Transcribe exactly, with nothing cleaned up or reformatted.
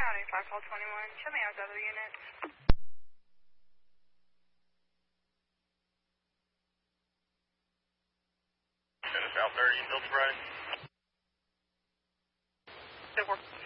County, five call twenty-one. Show me out other units. South thirty, Bill Spray. The work.